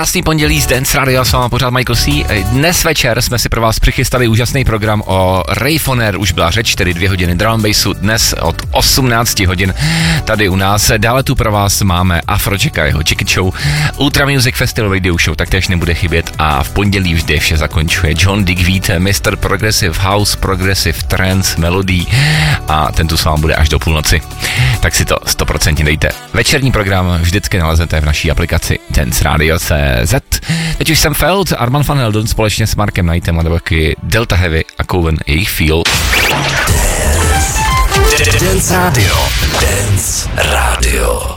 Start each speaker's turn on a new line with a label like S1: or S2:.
S1: Krásný pondělí z Dance Radio, s váma pořád Michael C. Dnes večer jsme si pro vás přichystali úžasný program o Rave on Air, už byla řeč, tedy 2 hodiny drum bassu, dnes od 18 hodin tady u nás. Dále tu pro vás máme Afročeka, jeho Chicken Show, Ultra Music Festival Radio Show, taktéž nebude chybět a v pondělí vždy vše zakončuje John Digweed, Mr. Progressive House, Progressive Trance, Melody a ten tu s vámi bude až do půlnoci. Tak si to 100% dejte. Večerní program vždycky naleznete v naší aplikaci Dance Radio.cz. Teď už jsem Feld, Armand van Helden společně s Markem Knightem a taky Delta Heavy a Coven, jejich Feel.
S2: Dance Radio. Dance Radio.